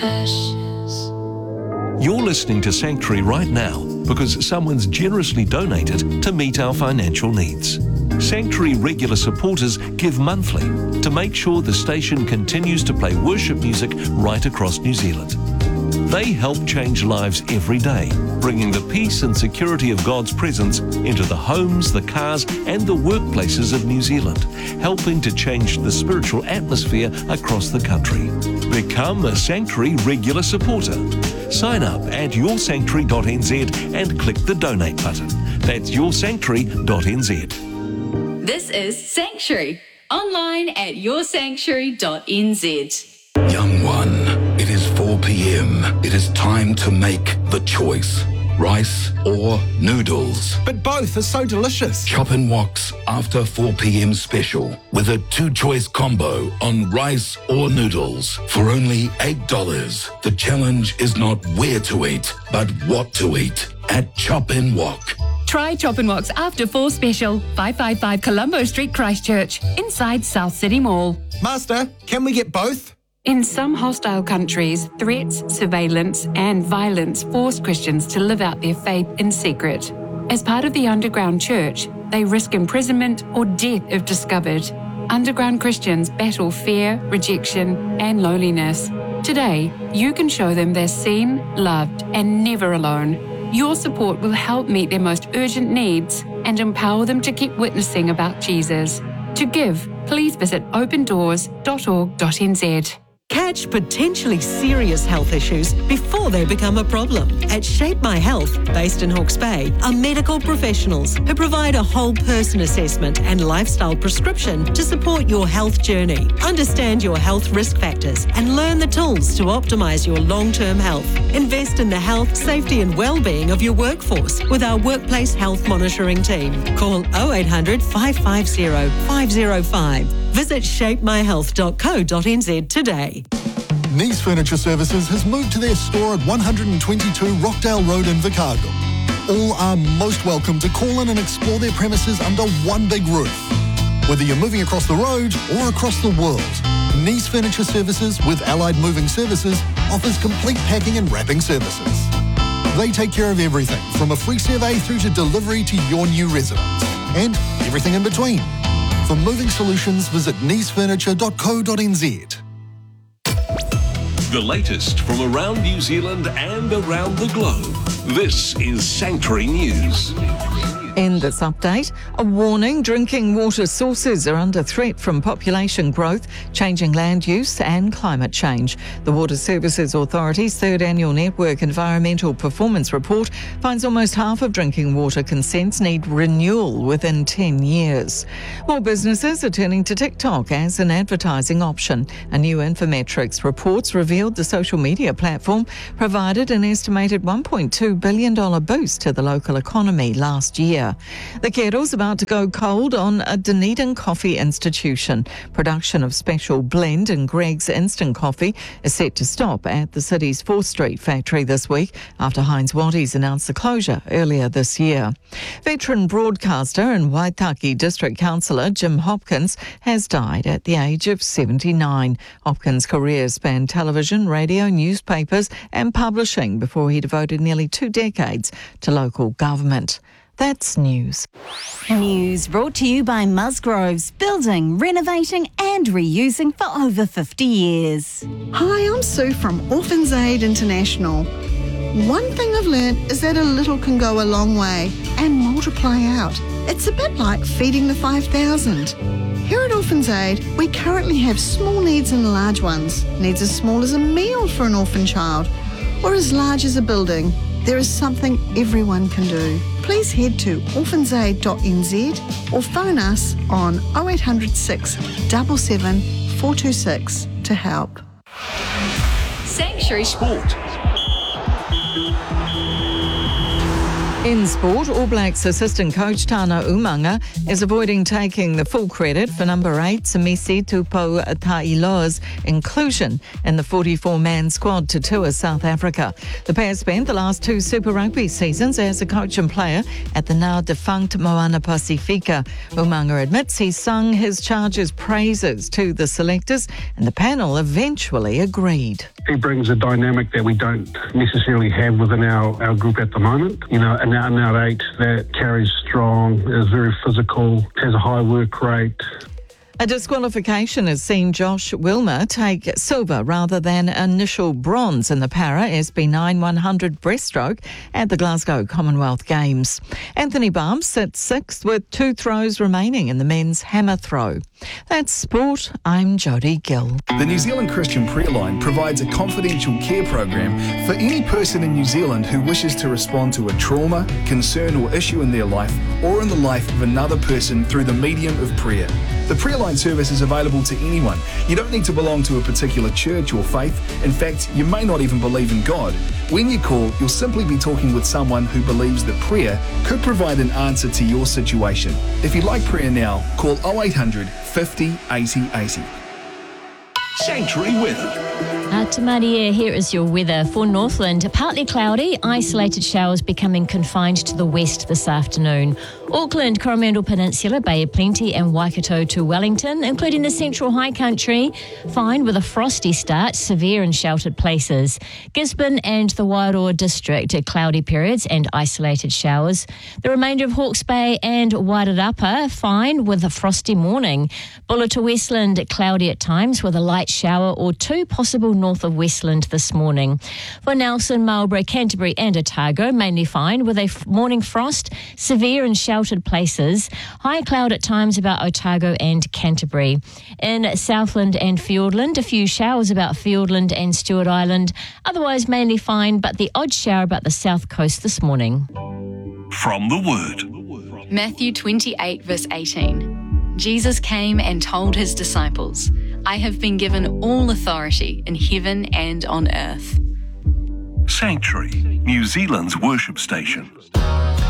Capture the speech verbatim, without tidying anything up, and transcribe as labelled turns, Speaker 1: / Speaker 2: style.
Speaker 1: ashes.
Speaker 2: You're listening to Sanctuary right now because someone's generously donated to meet our financial needs. Sanctuary regular supporters give monthly to make sure the station continues to play worship music right across New Zealand. They help change lives every day, bringing the peace and security of God's presence into the homes, the cars and the workplaces of New Zealand, helping to change the spiritual atmosphere across the country. Become a Sanctuary regular supporter. Sign up at your sanctuary dot n z and click the donate button. That's your sanctuary dot n z.
Speaker 1: This is Sanctuary, online at your sanctuary dot n z.
Speaker 3: Young one, it is four p.m. It is time to make the choice. Rice or noodles?
Speaker 4: But both are so delicious.
Speaker 3: Chop and Wok's after four p.m. special with a two-choice combo on rice or noodles for only eight dollars. The challenge is not where to eat, but what to eat at Chop and Wok.
Speaker 5: Try Chop and Wok's After Four Special, five fifty-five Colombo Street, Christchurch, inside South City Mall.
Speaker 4: Master, can we get both?
Speaker 5: In some hostile countries, threats, surveillance and violence force Christians to live out their faith in secret. As part of the underground church, they risk imprisonment or death if discovered. Underground Christians battle fear, rejection and loneliness. Today, you can show them they're seen, loved and never alone. Your support will help meet their most urgent needs and empower them to keep witnessing about Jesus. To give, please visit open doors dot org dot n z.
Speaker 6: Catch potentially serious health issues before they become a problem. At Shape My Health, based in Hawke's Bay, are medical professionals who provide a whole person assessment and lifestyle prescription to support your health journey. Understand your health risk factors and learn the tools to optimise your long-term health. Invest in the health, safety and well-being of your workforce with our workplace health monitoring team. Call oh eight hundred, five five zero, five zero five. Visit shape my health dot co dot n z today.
Speaker 7: Nice Furniture Services has moved to their store at one twenty-two Rockdale Road in Vicargo. All are most welcome to call in and explore their premises under one big roof. Whether you're moving across the road or across the world, Nice Furniture Services with Allied Moving Services offers complete packing and wrapping services. They take care of everything from a free survey through to delivery to your new residence and everything in between. For moving solutions, visit nice furniture dot co dot n z.
Speaker 2: The latest from around New Zealand and around the globe. This is Sanctuary News.
Speaker 8: In this update, a warning: drinking water sources are under threat from population growth, changing land use and climate change. The Water Services Authority's third annual Network Environmental Performance Report finds almost half of drinking water consents need renewal within ten years. More businesses are turning to TikTok as an advertising option. A new Infometrics reports revealed the social media platform provided an estimated one point two billion dollars boost to the local economy last year. The kettle's about to go cold on a Dunedin coffee institution. Production of special blend and Greg's instant coffee is set to stop at the city's fourth Street factory this week after Heinz Waddies announced the closure earlier this year. Veteran broadcaster and Waitaki District Councillor Jim Hopkins has died at the age of seventy-nine. Hopkins' career spanned television, radio, newspapers and publishing before he devoted nearly two decades to local government. That's news.
Speaker 9: News brought to you by Musgroves, building, renovating and reusing for over fifty years.
Speaker 10: Hi, I'm Sue from Orphans Aid International. One thing I've learned is that a little can go a long way and multiply out. It's a bit like feeding the five thousand. Here at Orphans Aid, we currently have small needs and large ones. Needs as small as a meal for an orphan child or as large as a building. There is something everyone can do. Please head to orphans aid dot n z or phone us on oh eight hundred, six seven seven, four two six to help.
Speaker 1: Sanctuary
Speaker 2: Sport.
Speaker 8: In sport, All Blacks assistant coach Tana Umanga is avoiding taking the full credit for number eight Semisi Tupo Tailoa's inclusion in the forty-four man squad to tour South Africa. The pair spent the last two Super Rugby seasons as a coach and player at the now defunct Moana Pacifica. Umanga admits he sung his charge's praises to the selectors, and the panel eventually agreed.
Speaker 11: He brings a dynamic that we don't necessarily have within our, our group at the moment. You know, an out and out eight that carries strong, is very physical, has a high work rate.
Speaker 8: A disqualification has seen Josh Wilmer take silver rather than initial bronze in the para S B nine one hundred breaststroke at the Glasgow Commonwealth Games. Anthony Barnes sits sixth with two throws remaining in the men's hammer throw. That's sport. I'm Jodie Gill.
Speaker 12: The New Zealand Christian Prayer Line provides a confidential care program for any person in New Zealand who wishes to respond to a trauma, concern or issue in their life or in the life of another person through the medium of prayer. The Prayer Line service is available to anyone. You don't need to belong to a particular church or faith. In fact, you may not even believe in God. When you call, you'll simply be talking with someone who believes that prayer could provide an answer to your situation. If you'd like prayer now, call oh eight hundred fifty eighty eighty.
Speaker 2: Sanctuary weather.
Speaker 13: Uh, Te Maria, here is your weather for Northland. Partly cloudy, isolated showers becoming confined to the west this afternoon. Auckland, Coromandel Peninsula, Bay of Plenty and Waikato to Wellington, including the central high country, fine with a frosty start, severe in sheltered places. Gisborne and the Wairoa district, cloudy periods and isolated showers. The remainder of Hawke's Bay and Wairarapa, fine with a frosty morning. Bulla to Westland, cloudy at times with a light shower or two possible north of Westland this morning. For Nelson, Marlborough, Canterbury and Otago, mainly fine with a f- morning frost, severe in sheltered places. High cloud at times about Otago and Canterbury. In Southland and Fiordland, a few showers about Fiordland and Stewart Island. Otherwise mainly fine, but the odd shower about the south coast this morning.
Speaker 2: From the Word.
Speaker 1: Matthew twenty-eight, verse eighteen. Jesus came and told his disciples, I have been given all authority in heaven and on earth.
Speaker 2: Sanctuary, New Zealand's worship station.